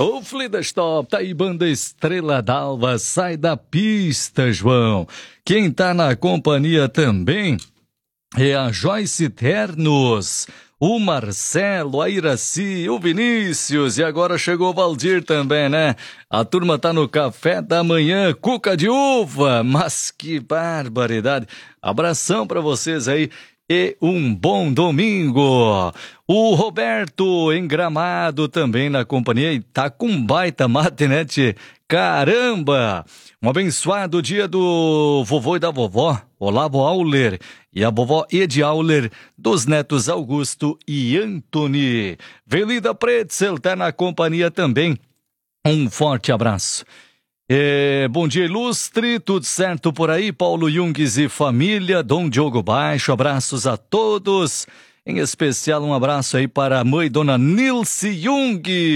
O Flida Stop, tá aí, banda Estrela d'Alva, sai da pista, João. Quem tá na companhia também é a Joyce Ternos, o Marcelo, a Iraci, o Vinícius e agora chegou o Valdir também, né? A turma tá no café da manhã, cuca de uva, mas que barbaridade. Abração pra vocês aí e um bom domingo. O Roberto em Gramado também na companhia e tá com baita mate, né, tchê? Caramba! Um abençoado dia do vovô e da vovó, Olavo Auler, e a vovó Edi Auler, dos netos Augusto e Antony. Velida Pretzel tá na companhia também. Um forte abraço. Bom dia, ilustre, tudo certo por aí? Paulo Jungs e família, Dom Diogo Baixo, abraços a todos. Em especial, um abraço aí para a mãe, dona Nilce Jung.